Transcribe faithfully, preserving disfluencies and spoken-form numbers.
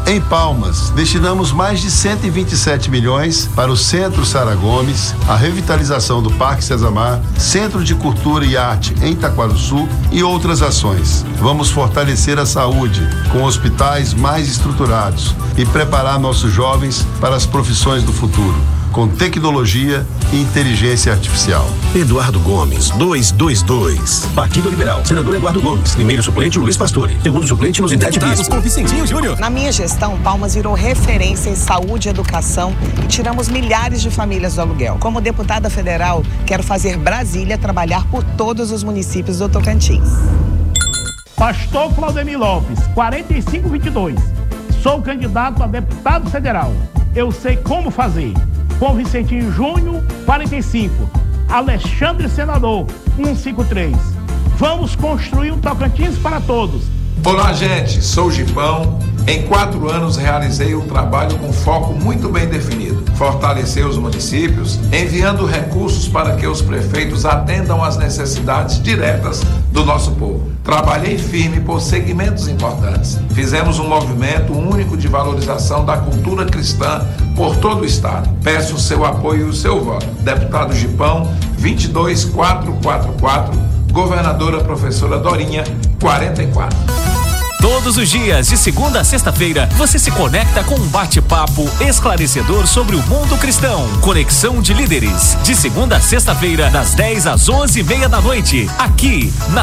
Em Palmas, destinamos mais de cento e vinte e sete milhões para o Centro Sara Gomes, a revitalização do Parque Cezamar, Centro de Cultura e Arte em Itaquaruçu e outras ações. Vamos fortalecer a saúde com hospitais mais estruturados e preparar nossos jovens para as profissões do futuro, com tecnologia e inteligência artificial. Eduardo Gomes, duzentos e vinte e dois. Partido Liberal. Senador Eduardo Gomes. Primeiro suplente, Luiz Pastore. Segundo suplente, Luzinete Bispo. Com Vicentinho Júnior. Na minha gestão, Palmas virou referência em saúde e educação e tiramos milhares de famílias do aluguel. Como deputada federal, quero fazer Brasília trabalhar por todos os municípios do Tocantins. Pastor Claudemir Lopes, quarenta e cinco vinte e dois. Sou candidato a deputado federal. Eu sei como fazer. Com Vicentinho Júnior, quarenta e cinco. Alexandre Senador, cento e cinquenta e três. Vamos construir um Tocantins para todos. Olá, gente. Sou o Gipão. Em quatro anos realizei um trabalho com foco muito bem definido. Fortalecer os municípios, enviando recursos para que os prefeitos atendam às necessidades diretas do nosso povo. Trabalhei firme por segmentos importantes. Fizemos um movimento único de valorização da cultura cristã por todo o estado. Peço o seu apoio e o seu voto. Deputado Gipão, vinte e dois mil quatrocentos e quarenta e quatro. Governadora Professora Dorinha, quarenta e quatro. Todos os dias, de segunda a sexta-feira, você se conecta com um bate-papo esclarecedor sobre o mundo cristão. Conexão de Líderes. De segunda a sexta-feira, das dez às onze e meia da noite. Aqui, na